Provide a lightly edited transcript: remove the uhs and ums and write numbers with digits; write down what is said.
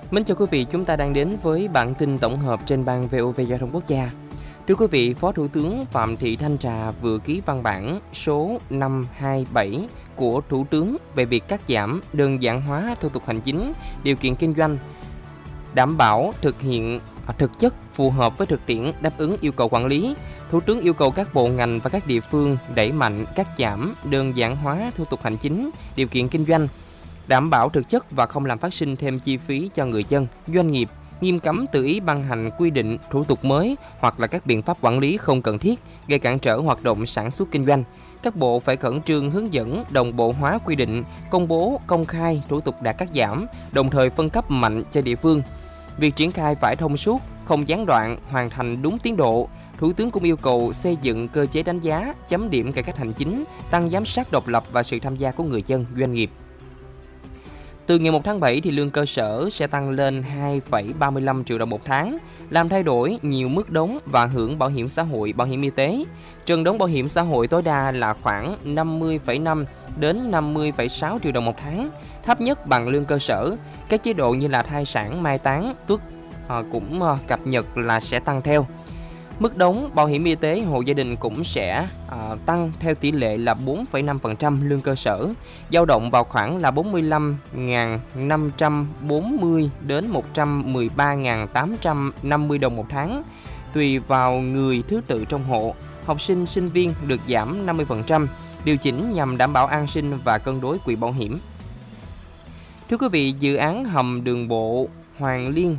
Mến chào quý vị, chúng ta đang đến với bản tin tổng hợp trên ban VOV Giao thông Quốc gia. Thưa quý vị, Phó Thủ tướng Phạm Thị Thanh Trà vừa ký văn bản số 527 của Thủ tướng về việc cắt giảm, đơn giản hóa thủ tục hành chính, điều kiện kinh doanh, đảm bảo thực hiện thực chất phù hợp với thực tiễn, đáp ứng yêu cầu quản lý. Thủ tướng yêu cầu các bộ ngành và các địa phương đẩy mạnh cắt giảm, đơn giản hóa thủ tục hành chính, điều kiện kinh doanh, đảm bảo thực chất và không làm phát sinh thêm chi phí cho người dân, doanh nghiệp, nghiêm cấm tự ý ban hành quy định, thủ tục mới hoặc là các biện pháp quản lý không cần thiết gây cản trở hoạt động sản xuất kinh doanh. Các bộ phải khẩn trương hướng dẫn đồng bộ hóa quy định, công bố, công khai thủ tục đã cắt giảm, đồng thời phân cấp mạnh cho địa phương. Việc triển khai phải thông suốt, không gián đoạn, hoàn thành đúng tiến độ. Thủ tướng cũng yêu cầu xây dựng cơ chế đánh giá, chấm điểm cải cách hành chính, tăng giám sát độc lập và sự tham gia của người dân, doanh nghiệp. Từ ngày 1 tháng 7 thì lương cơ sở sẽ tăng lên 2,35 triệu đồng một tháng, làm thay đổi nhiều mức đóng và hưởng bảo hiểm xã hội, bảo hiểm y tế. Trần đóng bảo hiểm xã hội tối đa là khoảng 50,5 đến 50,6 triệu đồng một tháng, thấp nhất bằng lương cơ sở. Các chế độ như là thai sản, mai táng, tuất cũng cập nhật là sẽ tăng theo. Mức đóng bảo hiểm y tế hộ gia đình cũng sẽ tăng theo tỷ lệ là 4,5% lương cơ sở, dao động vào khoảng là 45.540 đến 113.850 đồng một tháng, tùy vào người thứ tự trong hộ. Học sinh, sinh viên được giảm 50%, điều chỉnh nhằm đảm bảo an sinh và cân đối quỹ bảo hiểm. Thưa quý vị, dự án hầm đường bộ Hoàng Liên